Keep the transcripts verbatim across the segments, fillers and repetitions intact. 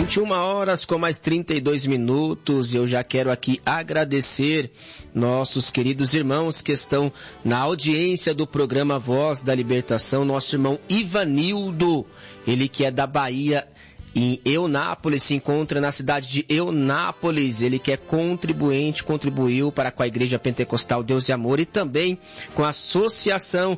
vinte e uma horas com mais trinta e dois minutos. Eu já quero aqui agradecer nossos queridos irmãos que estão na audiência do programa Voz da Libertação. Nosso irmão Ivanildo, ele que é da Bahia, em Eunápolis, se encontra na cidade de Eunápolis. Ele que é contribuinte, contribuiu para com a Igreja Pentecostal Deus e Amor e também com a Associação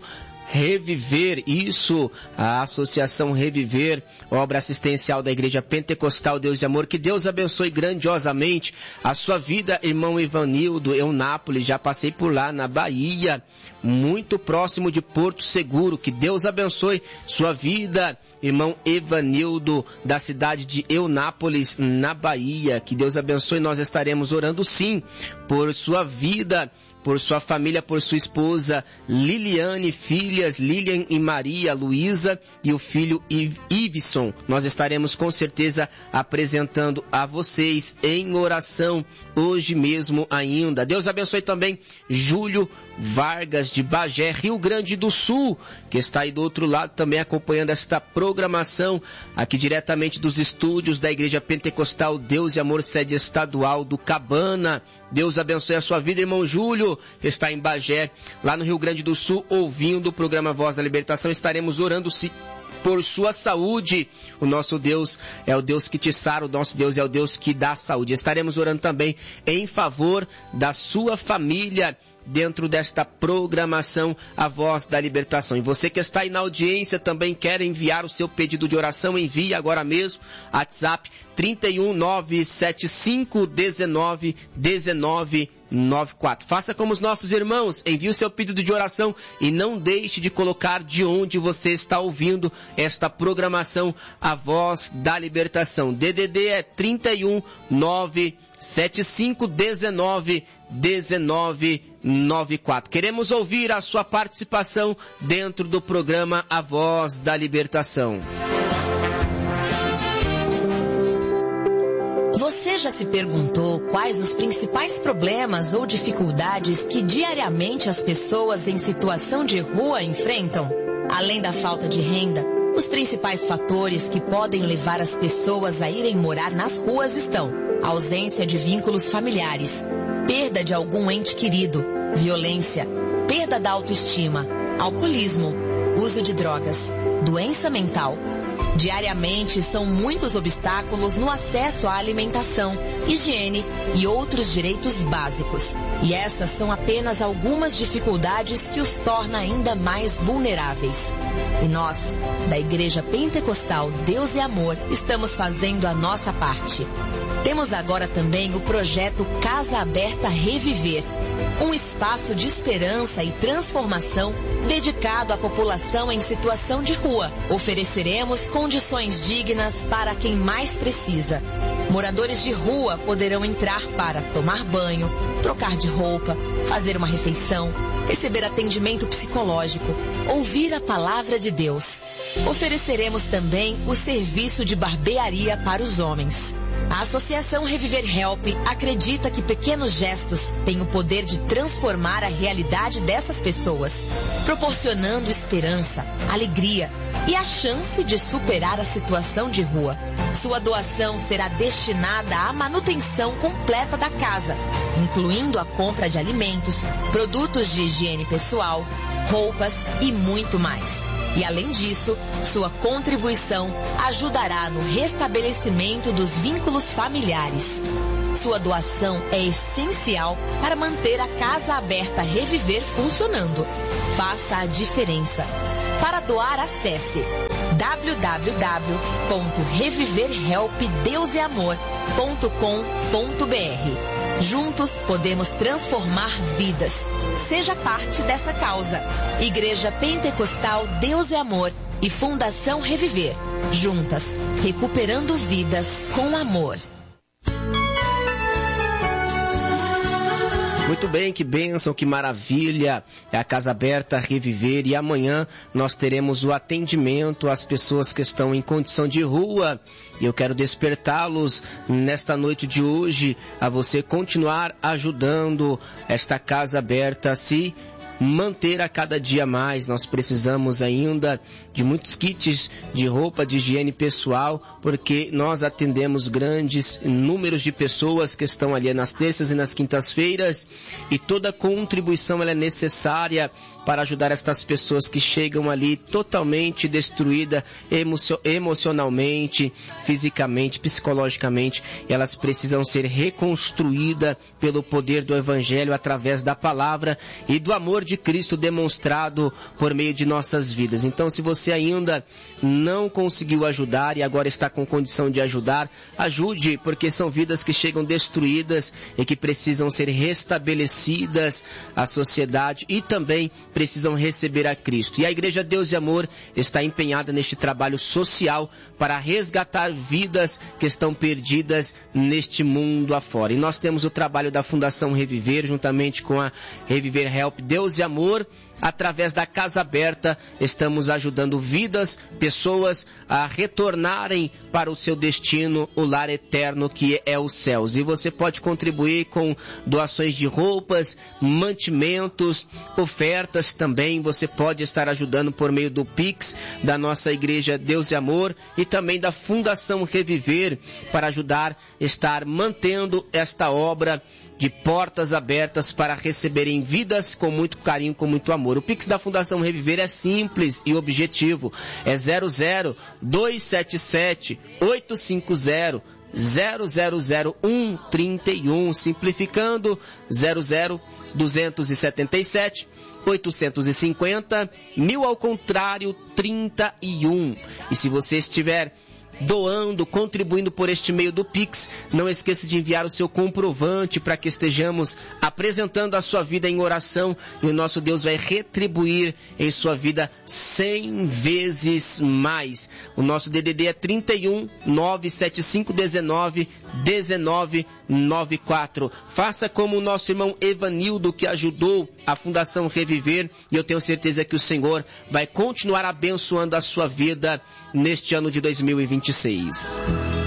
Reviver, isso, a Associação Reviver, obra assistencial da Igreja Pentecostal Deus e Amor. Que Deus abençoe grandiosamente a sua vida, irmão Ivanildo. Eunápolis, já passei por lá na Bahia, muito próximo de Porto Seguro. Que Deus abençoe sua vida, irmão Ivanildo, da cidade de Eunápolis, na Bahia. Que Deus abençoe. Nós estaremos orando sim por sua vida, por sua família, por sua esposa Liliane, filhas Lilian e Maria Luísa e o filho Iveson. Nós estaremos com certeza apresentando a vocês em oração hoje mesmo ainda. Deus abençoe também Júlio Vargas de Bagé, Rio Grande do Sul, que está aí do outro lado também acompanhando esta programação aqui diretamente dos estúdios da Igreja Pentecostal Deus e Amor, sede estadual do Cabana. Deus abençoe a sua vida, irmão Júlio, que está em Bagé, lá no Rio Grande do Sul, ouvindo o programa Voz da Libertação. Estaremos orando se por sua saúde. O nosso Deus é o Deus que te sara, o nosso Deus é o Deus que dá saúde. Estaremos orando também em favor da sua família, dentro desta programação A Voz da Libertação. E você que está aí na audiência também quer enviar o seu pedido de oração, envie agora mesmo, WhatsApp trinta e um, nove sete cinco, dezenove, dezenove, noventa e quatro. Faça como os nossos irmãos, envie o seu pedido de oração e não deixe de colocar de onde você está ouvindo esta programação A Voz da Libertação. D D D é trinta e um, nove sete cinco, dezenove, dezenove, noventa e quatro. Queremos ouvir a sua participação dentro do programa A Voz da Libertação. Você já se perguntou quais os principais problemas ou dificuldades que diariamente as pessoas em situação de rua enfrentam? Além da falta de renda, os principais fatores que podem levar as pessoas a irem morar nas ruas estão: ausência de vínculos familiares, perda de algum ente querido, violência, perda da autoestima, alcoolismo, uso de drogas, doença mental. Diariamente são muitos obstáculos no acesso à alimentação, higiene e outros direitos básicos. E essas são apenas algumas dificuldades que os torna ainda mais vulneráveis. E nós, da Igreja Pentecostal Deus e Amor, estamos fazendo a nossa parte. Temos agora também o projeto Casa Aberta Reviver, um espaço de esperança e transformação dedicado à população em situação de rua. Ofereceremos condições dignas para quem mais precisa. Moradores de rua poderão entrar para tomar banho, trocar de roupa, fazer uma refeição, receber atendimento psicológico, ouvir a palavra de Deus. Ofereceremos também o serviço de barbearia para os homens. A Associação Reviver Help acredita que pequenos gestos têm o poder de transformar a realidade dessas pessoas, proporcionando esperança, alegria e a chance de superar a situação de rua. Sua doação será destinada à manutenção completa da casa, incluindo a compra de alimentos, produtos de higiene pessoal, roupas e muito mais. E além disso, sua contribuição ajudará no restabelecimento dos vínculos familiares. Sua doação é essencial para manter a Casa Aberta Reviver funcionando. Faça a diferença. Para doar, acesse w w w ponto reviver help deus e amor ponto com ponto b r. Juntos podemos transformar vidas. Seja parte dessa causa. Igreja Pentecostal Deus e Amor e Fundação Reviver. Juntas, recuperando vidas com amor. Muito bem, que bênção, que maravilha. É a Casa Aberta Reviver e amanhã nós teremos o atendimento às pessoas que estão em condição de rua. E eu quero despertá-los nesta noite de hoje a você continuar ajudando esta Casa Aberta. Se manter a cada dia mais. Nós precisamos ainda de muitos kits de roupa de higiene pessoal, porque nós atendemos grandes números de pessoas que estão ali nas terças e nas quintas-feiras, e toda contribuição ela é necessária para ajudar estas pessoas que chegam ali totalmente destruídas emocio- emocionalmente, fisicamente, psicologicamente. Elas precisam ser reconstruídas pelo poder do Evangelho, através da palavra e do amor de Cristo demonstrado por meio de nossas vidas. Então, se você ainda não conseguiu ajudar e agora está com condição de ajudar, ajude, porque são vidas que chegam destruídas e que precisam ser restabelecidas à sociedade e também precisam receber a Cristo. E a Igreja Deus e Amor está empenhada neste trabalho social para resgatar vidas que estão perdidas neste mundo afora. E nós temos o trabalho da Fundação Reviver, juntamente com a Reviver Help Deus e Amor. Através da Casa Aberta, estamos ajudando vidas, pessoas a retornarem para o seu destino, o lar eterno que é os céus. E você pode contribuir com doações de roupas, mantimentos, ofertas também. Você pode estar ajudando por meio do Pix da nossa Igreja Deus e Amor e também da Fundação Reviver, para ajudar a estar mantendo esta obra de portas abertas para receberem vidas com muito carinho, com muito amor. O Pix da Fundação Reviver é simples e objetivo. É zero zero dois sete sete oito cinco zero zero zero zero um três um. Simplificando, zero zero dois sete sete oitocentos e cinquenta mil ao contrário trinta e um. E se você estiver doando, contribuindo por este meio do Pix, não esqueça de enviar o seu comprovante para que estejamos apresentando a sua vida em oração, e o nosso Deus vai retribuir em sua vida cem vezes mais. O nosso D D D é trinta e um, nove sete cinco um nove, um nove nove quatro. Faça como o nosso irmão Evanildo, que ajudou a Fundação Reviver, e eu tenho certeza que o Senhor vai continuar abençoando a sua vida neste ano de dois mil e vinte e seis.